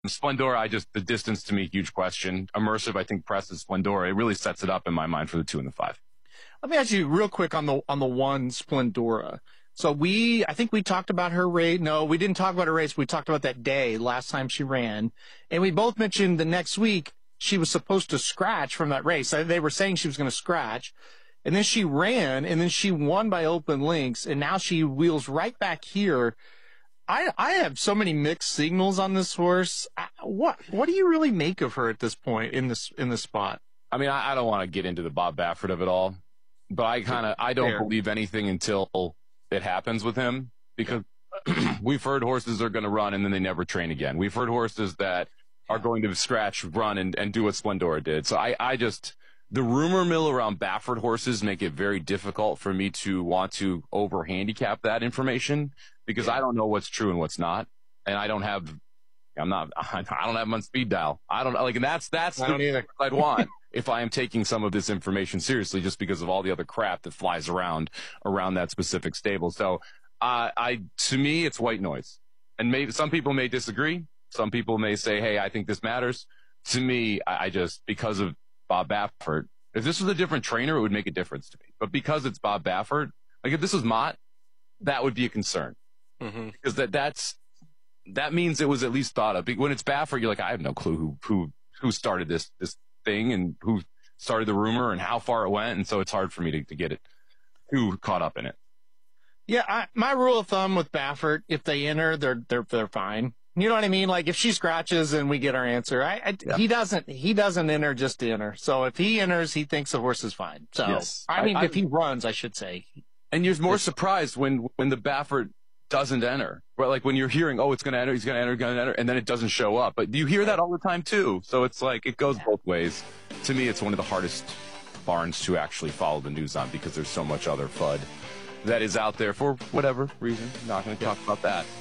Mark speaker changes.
Speaker 1: Splendora, the distance to me, huge question. Immersive, I think presses Splendora. It really sets it up in my mind for the 2 and the 5.
Speaker 2: Let me ask you real quick on the one Splendora. So I think we talked about her race. No, we didn't talk about her race. We talked about that day last time she ran. And we both mentioned the next week she was supposed to scratch from that race. They were saying she was going to scratch. And then she ran, and then she won by open links, and now she wheels right back here. I have so many mixed signals on this horse. What do you really make of her at this point in this spot?
Speaker 1: I mean, I don't want to get into the Bob Baffert of it all, but I don't believe anything until it happens with him, because we've heard horses are going to run and then they never train again. We've heard horses that are going to scratch, run, and do what Splendora did. So the rumor mill around Baffert horses make it very difficult for me to want to over handicap that information, because I don't know what's true and what's not. And I don't have him on speed dial. I don't like, and that's
Speaker 2: I don't either.
Speaker 1: I'd want if I am taking some of this information seriously, just because of all the other crap that flies around that specific stable. So, to me, it's white noise. And maybe some people may disagree. Some people may say, hey, I think this matters. To me, I just, because of Bob Baffert, if this was a different trainer, it would make a difference to me. But because it's Bob Baffert, like if this was Mott, that would be a concern. Mm-hmm. Because that means it was at least thought of. When it's Baffert, you're like, I have no clue who started this thing and who started the rumor and how far it went. And so it's hard for me to get it too caught up in it.
Speaker 2: Yeah, my rule of thumb with Baffert, if they enter, they're fine. You know what I mean? Like if she scratches and we get our answer, he doesn't enter just to enter. So if he enters, he thinks the horse is fine. So yes. If he runs, I should say.
Speaker 1: And you're more surprised when the Baffert doesn't enter. Right? Like when you're hearing, oh, it's going to enter, he's going to enter, and then it doesn't show up. But you hear that all the time too. So it's like it goes both ways. To me, it's one of the hardest barns to actually follow the news on, because there's so much other FUD that is out there for whatever reason. I'm not going to talk about that.